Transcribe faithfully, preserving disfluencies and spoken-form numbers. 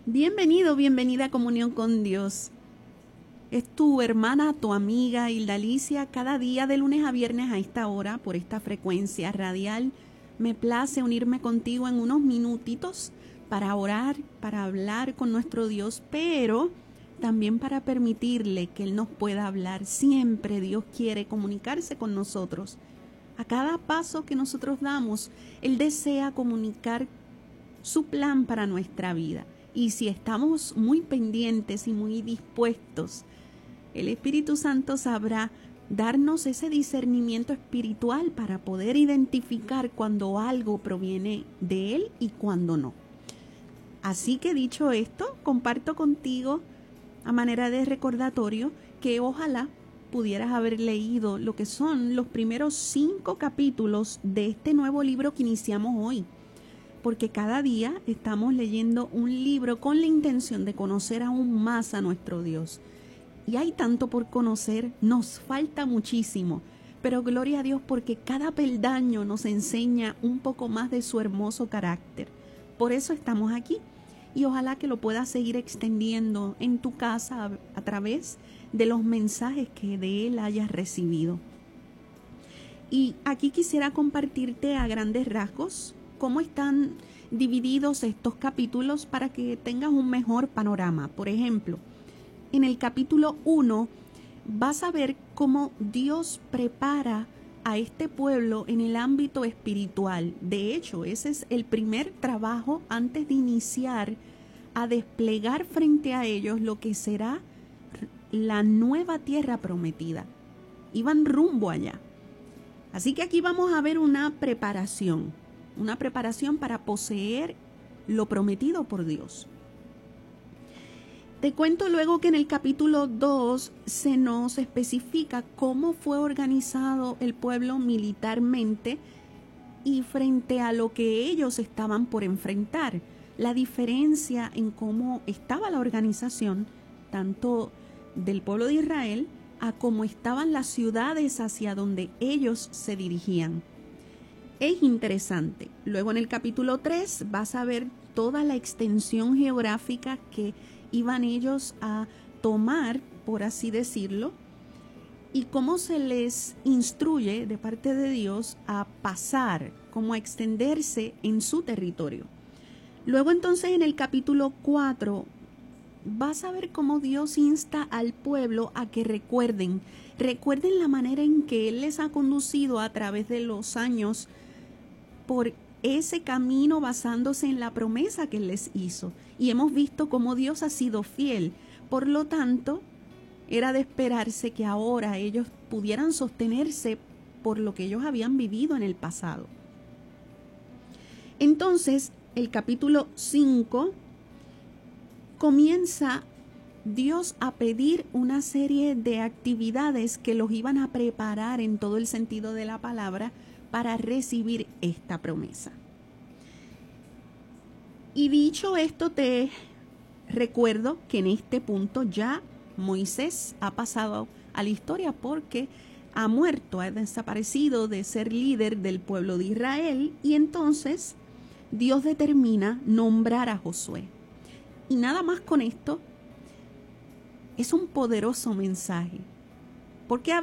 Bienvenido, bienvenida a Comunión con Dios. Es tu hermana, tu amiga Hilda Alicia, cada día de lunes a viernes a esta hora, por esta frecuencia radial. Me place unirme contigo en unos minutitos para orar, para hablar con nuestro Dios, pero también para permitirle que Él nos pueda hablar. Siempre Dios quiere comunicarse con nosotros. A cada paso que nosotros damos, Él desea comunicar su plan para nuestra vida. Y si estamos muy pendientes y muy dispuestos, el Espíritu Santo sabrá darnos ese discernimiento espiritual para poder identificar cuando algo proviene de Él y cuando no. Así que dicho esto, comparto contigo a manera de recordatorio que ojalá pudieras haber leído lo que son los primeros cinco capítulos de este nuevo libro que iniciamos hoy. Porque cada día estamos leyendo un libro con la intención de conocer aún más a nuestro Dios. Y hay tanto por conocer, nos falta muchísimo, pero gloria a Dios porque cada peldaño nos enseña un poco más de su hermoso carácter. Por eso estamos aquí y ojalá que lo puedas seguir extendiendo en tu casa a, a través de los mensajes que de Él hayas recibido. Y aquí quisiera compartirte a grandes rasgos cómo están divididos estos capítulos para que tengas un mejor panorama. Por ejemplo, en el capítulo uno vas a ver cómo Dios prepara a este pueblo en el ámbito espiritual. De hecho, ese es el primer trabajo antes de iniciar a desplegar frente a ellos lo que será la nueva tierra prometida. Iban rumbo allá. Así que aquí vamos a ver una preparación. Una preparación para poseer lo prometido por Dios. Te cuento luego que en el capítulo dos se nos especifica cómo fue organizado el pueblo militarmente y frente a lo que ellos estaban por enfrentar. La diferencia en cómo estaba la organización, tanto del pueblo de Israel, a cómo estaban las ciudades hacia donde ellos se dirigían. Es interesante. Luego en el capítulo tres vas a ver toda la extensión geográfica que iban ellos a tomar, por así decirlo, y cómo se les instruye de parte de Dios a pasar, como a extenderse en su territorio. Luego entonces en el capítulo cuatro vas a ver cómo Dios insta al pueblo a que recuerden, recuerden la manera en que Él les ha conducido a través de los años por ese camino basándose en la promesa que Él les hizo. Y hemos visto cómo Dios ha sido fiel. Por lo tanto, era de esperarse que ahora ellos pudieran sostenerse por lo que ellos habían vivido en el pasado. Entonces, el capítulo cinco comienza Dios a pedir una serie de actividades que los iban a preparar en todo el sentido de la palabra para recibir esta promesa. Y dicho esto, te recuerdo que en este punto ya Moisés ha pasado a la historia porque ha muerto, ha desaparecido de ser líder del pueblo de Israel, y entonces Dios determina nombrar a Josué. Y nada más con esto, es un poderoso mensaje. Porque